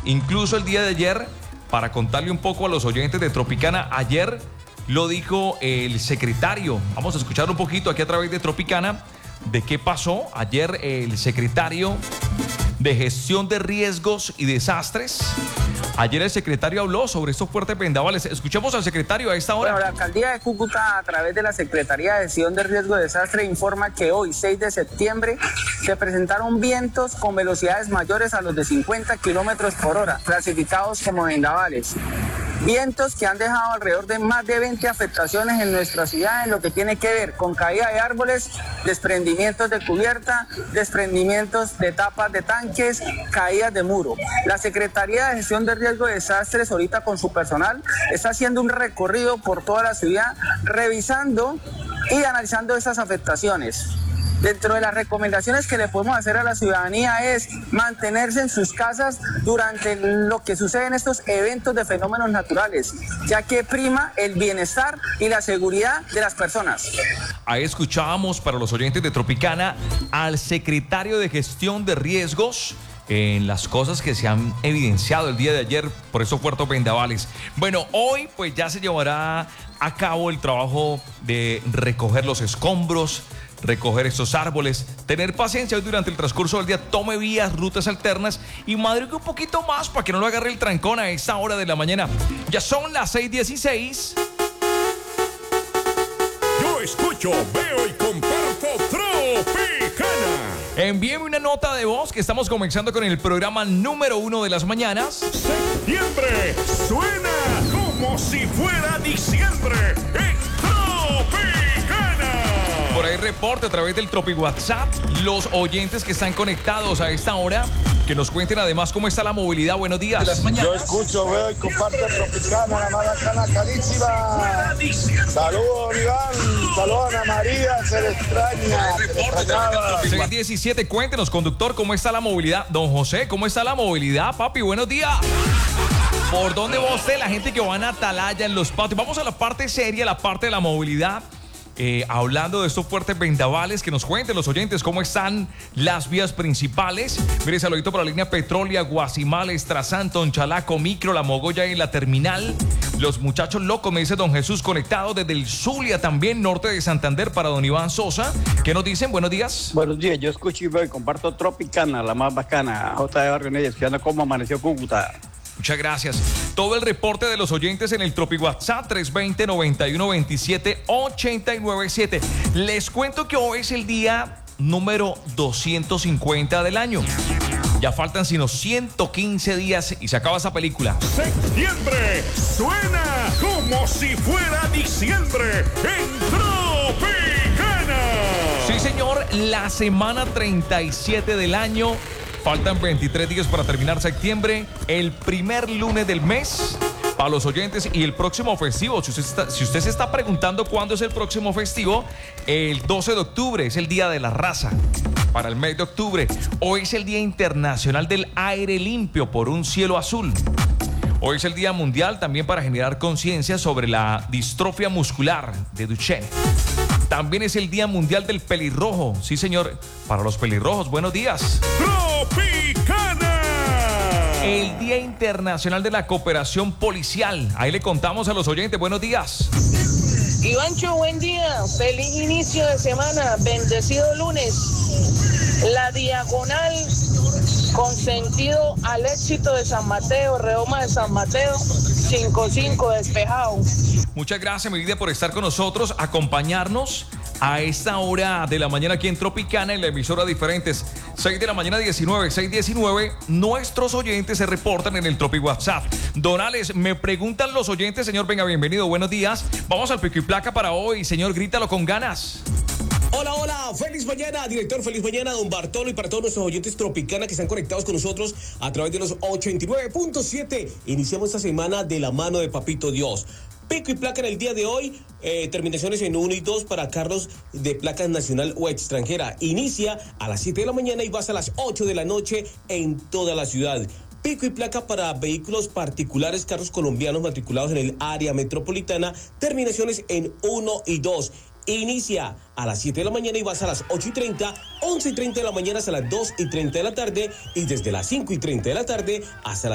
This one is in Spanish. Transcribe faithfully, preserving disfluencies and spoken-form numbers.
Incluso el día de ayer, para contarle un poco a los oyentes de Tropicana, ayer lo dijo el secretario. Vamos a escuchar un poquito aquí a través de Tropicana de qué pasó. Ayer el secretario de Gestión de Riesgos y Desastres. Ayer el secretario habló sobre estos fuertes vendavales. Escuchemos al secretario a esta hora. Bueno, la alcaldía de Cúcuta, a través de la Secretaría de Gestión de Riesgo y Desastre, informa que hoy, seis de septiembre, se presentaron vientos con velocidades mayores a los de cincuenta kilómetros por hora, clasificados como vendavales. Vientos que han dejado alrededor de más de veinte afectaciones en nuestra ciudad en lo que tiene que ver con caída de árboles, desprendimientos de cubierta, desprendimientos de tapas de tanques, caídas de muro. La Secretaría de Gestión de Riesgo y Desastres, ahorita con su personal, está haciendo un recorrido por toda la ciudad, revisando y analizando esas afectaciones. Dentro de las recomendaciones que le podemos hacer a la ciudadanía es mantenerse en sus casas durante lo que sucede en estos eventos de fenómenos naturales, ya que prima el bienestar y la seguridad de las personas. Ahí escuchábamos para los oyentes de Tropicana al secretario de Gestión de Riesgos en las cosas que se han evidenciado el día de ayer por esos fuertes vendavales. Bueno, hoy pues ya se llevará a cabo el trabajo de recoger los escombros, recoger estos árboles, tener paciencia hoy durante el transcurso del día, tome vías, rutas alternas y madrugue un poquito más para que no lo agarre el trancón a esta hora de la mañana. Ya son las seis dieciséis. Yo escucho, veo y comparto Tropicana. Envíeme una nota de voz que estamos comenzando con el programa número uno de las mañanas. Septiembre suena como si fuera diciembre en Tropicana. Por ahí reporte a través del Tropi WhatsApp los oyentes que están conectados a esta hora, que nos cuenten además cómo está la movilidad. Buenos días. Yo escucho, veo y comparto Tropicana, la maracana carísima. Saludos, Iván. Saludos, Ana María. Se le extraña. Se le extrañaba. seis diecisiete, cuéntenos, conductor, ¿cómo está la movilidad? Don José, ¿cómo está la movilidad, papi? Buenos días. ¿Por dónde va usted? La gente que va a Atalaya, en los patios. Vamos a la parte seria, la parte de la movilidad. Eh, hablando de estos fuertes vendavales, que nos cuenten los oyentes cómo están las vías principales. Mire, saludito para la línea Petrolia, Guasimales, Trasanton, Chalaco, Micro, La Mogolla y la Terminal. Los muchachos locos, me dice don Jesús, conectado desde el Zulia también, norte de Santander, para don Iván Sosa. ¿Qué nos dicen? Buenos días. Buenos días, yo escucho y veo y comparto Tropicana, la más bacana. J de Barrio Neyes, escuchando cómo amaneció Cúcuta. Muchas gracias. Todo el reporte de los oyentes en el Tropi WhatsApp tres dos cero, nueve uno dos siete, ocho nueve siete. Les cuento que hoy es el día número doscientos cincuenta del año. Ya faltan sino ciento quince días y se acaba esa película. Septiembre suena como si fuera diciembre en Tropicana. Sí, señor, la semana treinta y siete del año. Faltan veintitrés días para terminar septiembre, el primer lunes del mes para los oyentes y el próximo festivo. Si usted, está, si usted se está preguntando cuándo es el próximo festivo, el doce de octubre es el Día de la Raza. Para el mes de octubre, hoy es el Día Internacional del Aire Limpio por un Cielo Azul. Hoy es el Día Mundial también para generar conciencia sobre la distrofia muscular de Duchenne. También es el Día Mundial del Pelirrojo. Sí, señor, para los pelirrojos. Buenos días. Tropicana. El Día Internacional de la Cooperación Policial. Ahí le contamos a los oyentes. Buenos días. Ivancho, buen día. Feliz inicio de semana. Bendecido lunes. La diagonal con sentido al éxito de San Mateo, Reoma de San Mateo, cinco cinco despejado. Muchas gracias, mi vida, por estar con nosotros, acompañarnos a esta hora de la mañana aquí en Tropicana, en la emisora Diferentes. seis de la mañana diecinueve, seis diecinueve. Nuestros oyentes se reportan en el Tropi WhatsApp. Donales, me preguntan los oyentes, señor, venga, bienvenido, buenos días. Vamos al pico y placa para hoy, señor, grítalo con ganas. Hola, hola, feliz mañana, director, feliz mañana, don Bartolo, y para todos nuestros oyentes Tropicana que están conectados con nosotros a través de los ochenta y nueve punto siete. Iniciamos esta semana de la mano de Papito Dios. Pico y placa en el día de hoy, eh, terminaciones en uno y dos para carros de placa nacional o extranjera. Inicia a las siete de la mañana y vas a las ocho de la noche en toda la ciudad. Pico y placa para vehículos particulares, carros colombianos matriculados en el área metropolitana, terminaciones en uno y dos. Inicia a las siete de la mañana y vas a las ocho y treinta, once y treinta de la mañana hasta las dos y treinta de la tarde y desde las cinco y treinta de la tarde hasta las